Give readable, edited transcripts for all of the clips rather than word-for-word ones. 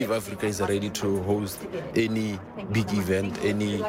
Africa is ready to host any big event, any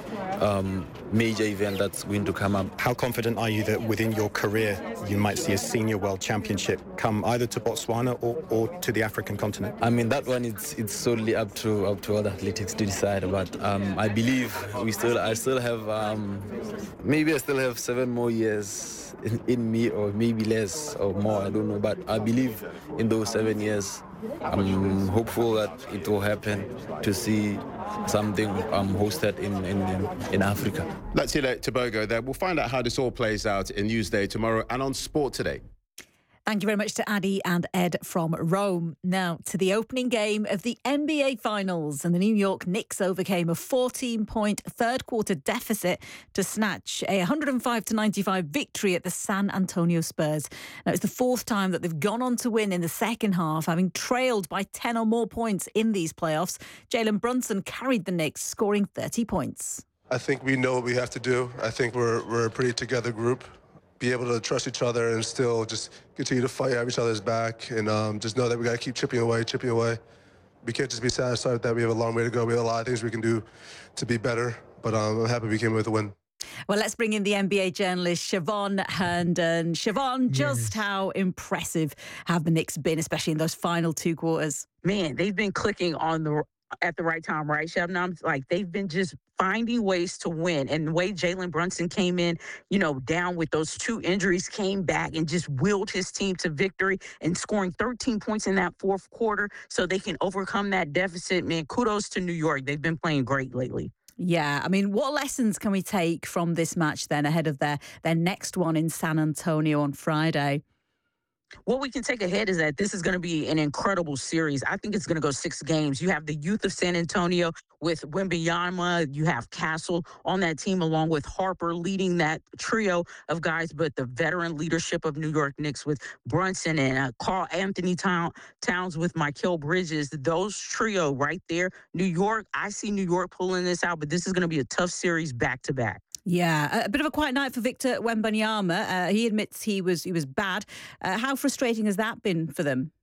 major event that's going to come up. How confident are you that within your career you might see a senior world championship come either to Botswana or to the African continent? I mean, that one it's solely up to other athletics to decide. But I believe I still have maybe I still have 7 more years in me, or maybe less or more. I don't know. But I believe in those 7 years. I'm hopeful that it will happen to see something hosted in Africa. Let's hear Tebogo there. We'll find out how this all plays out in Newsday tomorrow and on Sport Today. Thank you very much to Addy and Ed from Rome. Now to the opening game of the NBA Finals, and the New York Knicks overcame a 14-point third-quarter deficit to snatch a 105-95 victory at the San Antonio Spurs. Now it's the fourth time that they've gone on to win in the second half, having trailed by 10 or more points in these playoffs. Jalen Brunson carried the Knicks, scoring 30 points. I think we know what we have to do. I think we're a pretty together group. Be able to trust each other and still just continue to fight at each other's back, and just know that we got to keep chipping away. We can't just be satisfied with that. We have a long way to go. We have a lot of things we can do to be better, but I'm happy we came away with a win. Well, let's bring in the NBA journalist Siobhan Herndon. Siobhan, just how impressive have the Knicks been, especially in those final 2 quarters? Man, they've been clicking at the right time, right, Shabnam? Like, they've been just finding ways to win. And the way Jalen Brunson came in, down with those 2 injuries, came back and just willed his team to victory and scoring 13 points in that fourth quarter so they can overcome that deficit. Man, kudos to New York. They've been playing great lately. Yeah, I mean, what lessons can we take from this match then ahead of their next one in San Antonio on Friday? What we can take ahead is that this is going to be an incredible series. I think it's going to go 6 games. You have the youth of San Antonio with Wembanyama. You have Castle on that team along with Harper leading that trio of guys. But the veteran leadership of New York Knicks with Brunson and Karl Anthony Towns with Mikal Bridges. Those trio right there. New York, I see New York pulling this out, but this is going to be a tough series back to back. Yeah, a bit of a quiet night for Victor Wembanyama. He admits he was bad. How frustrating has that been for them?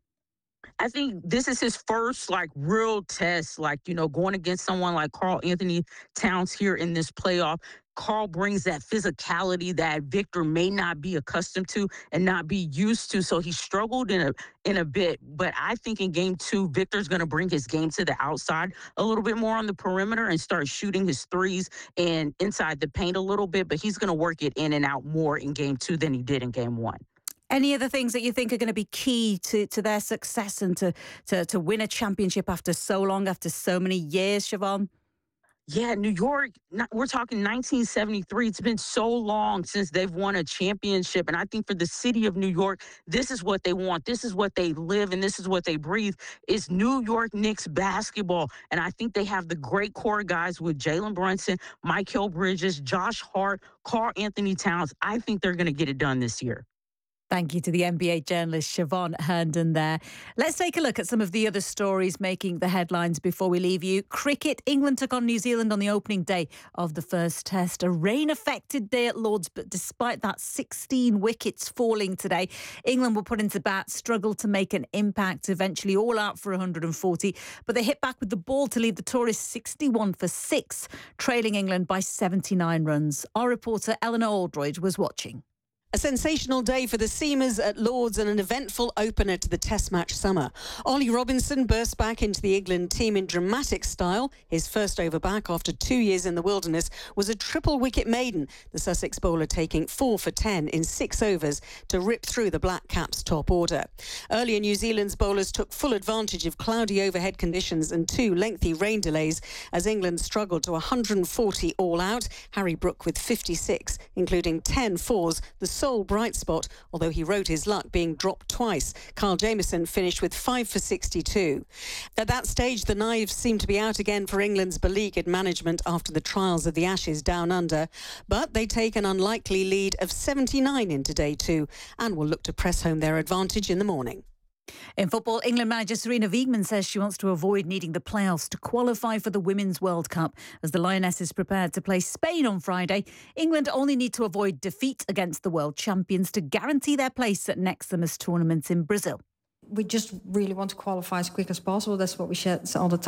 I think this is his first real test, going against someone like Karl Anthony Towns here in this playoff. Karl brings that physicality that Victor may not be accustomed to and not be used to. So he struggled in a bit. But I think in game 2, Victor's going to bring his game to the outside a little bit more on the perimeter and start shooting his threes and inside the paint a little bit. But he's going to work it in and out more in game 2 than he did in game 1. Any other things that you think are going to be key to their success and to win a championship after so long, after so many years, Siobhan? Yeah, New York, we're talking 1973. It's been so long since they've won a championship. And I think for the city of New York, this is what they want. This is what they live and this is what they breathe. It's New York Knicks basketball. And I think they have the great core guys with Jalen Brunson, Mikal Bridges, Josh Hart, Karl Anthony Towns. I think they're going to get it done this year. Thank you to the NBA journalist Siobhan Herndon there. Let's take a look at some of the other stories making the headlines before we leave you. Cricket. England took on New Zealand on the opening day of the first test. A rain-affected day at Lord's, but despite that, 16 wickets falling today. England were put into bat, struggled to make an impact, eventually all out for 140. But they hit back with the ball to leave the tourists 61 for 6, trailing England by 79 runs. Our reporter Eleanor Aldroyd was watching. A sensational day for the Seamers at Lord's and an eventful opener to the Test match summer. Ollie Robinson burst back into the England team in dramatic style. His first over back after 2 years in the wilderness was a triple wicket maiden, the Sussex bowler taking 4 for 10 in 6 overs to rip through the Black Caps' top order. Earlier, New Zealand's bowlers took full advantage of cloudy overhead conditions and 2 lengthy rain delays as England struggled to 140 all out. Harry Brook with 56, including 10 fours, the sole bright spot, although he rode his luck being dropped twice. Kyle Jamieson finished with 5 for 62. At that stage, the knives seemed to be out again for England's beleaguered management after the trials of the Ashes down under, but they take an unlikely lead of 79 into day 2 and will look to press home their advantage in the morning. In football, England manager Sarina Wiegman says she wants to avoid needing the playoffs to qualify for the Women's World Cup. As the Lionesses prepare to play Spain on Friday, England only need to avoid defeat against the world champions to guarantee their place at next summer's tournament in Brazil. we just really want to qualify as quick as possible. That's what we said all the time.